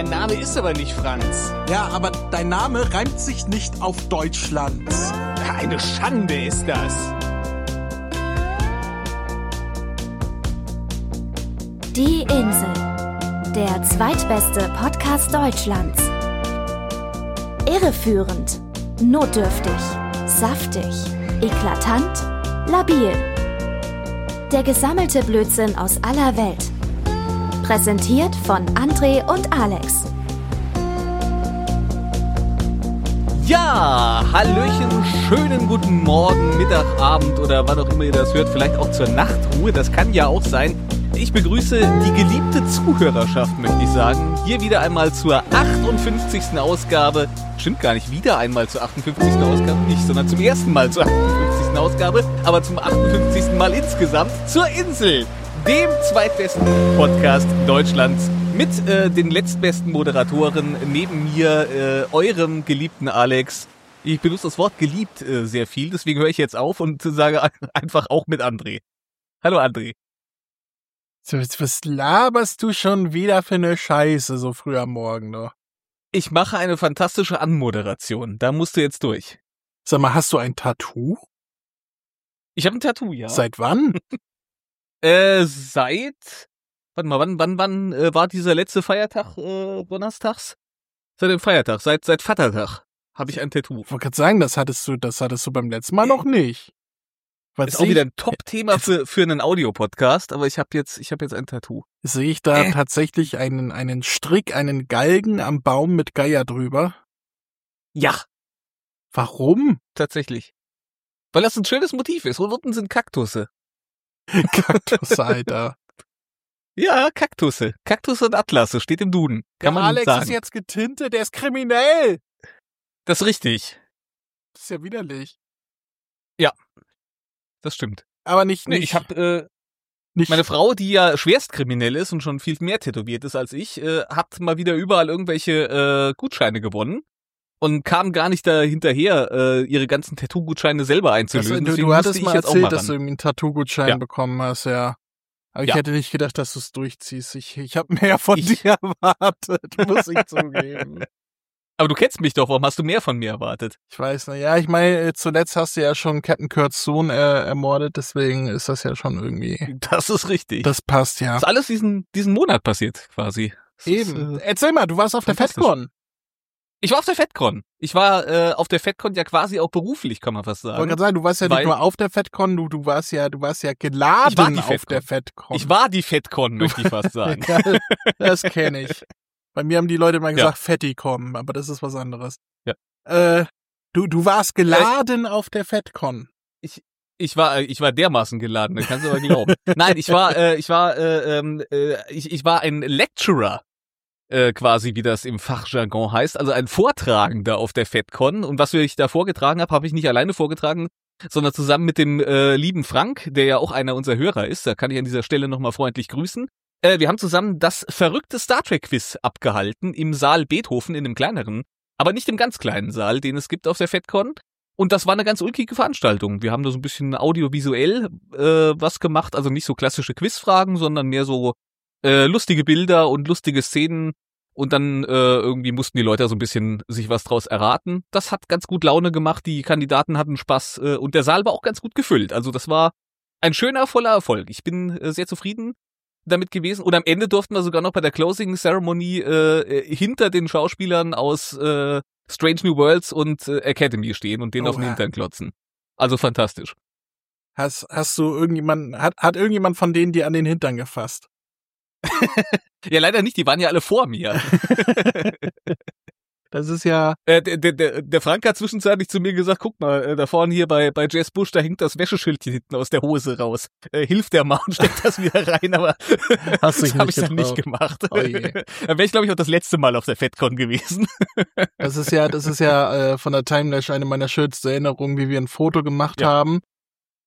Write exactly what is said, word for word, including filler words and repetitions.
Mein Name ist aber nicht Franz. Ja, aber dein Name reimt sich nicht auf Deutschland. Ja, eine Schande ist das. Die Insel, der zweitbeste Podcast Deutschlands. Irreführend, notdürftig, saftig, eklatant, labil. Der gesammelte Blödsinn aus aller Welt. Präsentiert von André und Alex. Ja, hallöchen, schönen guten Morgen, Mittag, Abend oder wann auch immer ihr das hört. Vielleicht auch zur Nachtruhe, das kann ja auch sein. Ich begrüße die geliebte Zuhörerschaft, möchte ich sagen. Hier wieder einmal zur achtundfünfzigsten Ausgabe. Stimmt gar nicht, wieder einmal zur achtundfünfzigsten Ausgabe nicht, sondern zum ersten Mal zur achtundfünfzigsten Ausgabe, aber zum achtundfünfzigsten Mal insgesamt zur Insel, dem zweitbesten Podcast Deutschlands mit äh, den letztbesten Moderatoren neben mir, äh, eurem geliebten Alex. Ich benutze das Wort geliebt äh, sehr viel, deswegen höre ich jetzt auf und sage einfach auch mit André. Hallo André. So, was laberst du schon wieder für eine Scheiße so früh am Morgen noch? Ich mache eine fantastische Anmoderation, da musst du jetzt durch. Sag mal, hast du ein Tattoo? Ich habe ein Tattoo, ja. Seit wann? äh, seit, warte mal, wann, wann, wann äh, war dieser letzte Feiertag, äh, donnerstags? Seit dem Feiertag, seit, seit Vatertag habe ich ein Tattoo. Ich wollte gerade sagen, das hattest du, das hattest du beim letzten Mal noch nicht. Was ist auch wieder ein Top-Thema für, für einen Audiopodcast, aber ich habe jetzt, ich habe jetzt ein Tattoo. Sehe ich da äh. tatsächlich einen, einen Strick, einen Galgen am Baum mit Geier drüber? Ja. Warum? Tatsächlich. Weil das ein schönes Motiv ist. Wo unten sind Kaktusse? Kaktusse, Alter. Ja, Kaktusse. Kaktusse und Atlasse, steht im Duden. Kann der man Alex sagen. ist jetzt getintet, der ist kriminell. Das ist richtig. Das ist ja widerlich. Ja. Das stimmt. Aber nicht, nee, nicht. Ich habe äh, nicht. Meine Frau, die ja schwerstkriminell ist und schon viel mehr tätowiert ist als ich, äh, hat mal wieder überall irgendwelche äh, Gutscheine gewonnen und kam gar nicht da hinterher, äh, ihre ganzen Tattoo-Gutscheine selber einzulösen. Das, du, du hattest mal erzählt, dass du irgendwie einen Tattoo-Gutschein ja. bekommen hast, ja. Aber ich ja. hätte nicht gedacht, dass du es durchziehst. Ich, ich habe mehr von ich. dir erwartet, muss ich zugeben. Aber du kennst mich doch, warum hast du mehr von mir erwartet? Ich weiß nicht, ja, ich meine, zuletzt hast du ja schon Captain Kurt's Sohn äh, ermordet, deswegen ist das ja schon irgendwie... Das ist richtig. Das passt, ja. Das ist alles diesen, diesen Monat passiert, quasi. Das Eben. Ist, äh, Erzähl mal, du warst auf der FedCon. Ich war auf der FedCon. Ich war äh, auf der FedCon ja quasi auch beruflich, kann man fast sagen. Ich wollte gerade sagen, du warst ja Weil, nicht nur auf der FedCon, du, du warst ja, du warst ja geladen war auf FedCon. der FedCon. Ich war die FedCon, möchte ich fast sagen. Ja, das kenne ich. Bei mir haben die Leute mal gesagt, ja. Fetticon, aber das ist was anderes. Ja. Äh, du, du warst geladen äh, auf der FedCon. Ich, ich war, ich war dermaßen geladen, das kannst du aber glauben. Nein, ich war, äh, ich war, äh, äh, ich, ich war ein Lecturer, äh, quasi, wie das im Fachjargon heißt, also ein Vortragender auf der FedCon. Und was ich da vorgetragen habe, habe ich nicht alleine vorgetragen, sondern zusammen mit dem äh, lieben Frank, der ja auch einer unserer Hörer ist. Da kann ich an dieser Stelle nochmal freundlich grüßen. Äh, wir haben zusammen das verrückte Star Trek Quiz abgehalten im Saal Beethoven, in dem kleineren, aber nicht im ganz kleinen Saal, den es gibt auf der FedCon. Und das war eine ganz ulkige Veranstaltung. Wir haben da so ein bisschen audiovisuell äh, was gemacht, also nicht so klassische Quizfragen, sondern mehr so äh, lustige Bilder und lustige Szenen. Und dann äh, irgendwie mussten die Leute so ein bisschen sich was draus erraten. Das hat ganz gut Laune gemacht, die Kandidaten hatten Spaß äh, und der Saal war auch ganz gut gefüllt. Also das war ein schöner, voller Erfolg. Ich bin äh, sehr zufrieden damit gewesen. Und am Ende durften wir sogar noch bei der Closing Ceremony äh, hinter den Schauspielern aus äh, Strange New Worlds und äh, Academy stehen und denen oh, auf den ja. Hintern klotzen. Also fantastisch. Hast, hast du irgendjemanden, hat, hat irgendjemand von denen dir an den Hintern gefasst? Ja, leider nicht, die waren ja alle vor mir. Das ist ja... Äh, der, der, der Frank hat zwischenzeitlich zu mir gesagt, guck mal, äh, da vorne hier bei, bei Jess Bush, da hängt das Wäscheschildchen hinten aus der Hose raus. Äh, hilft der mal und steckt das wieder rein, aber Hast das habe ich dann nicht gemacht. Oh je. Dann wäre ich, glaube ich, auch das letzte Mal auf der FedCon gewesen. Das ist ja, das ist ja äh, von der Timelash eine meiner schönsten Erinnerungen, wie wir ein Foto gemacht ja. haben.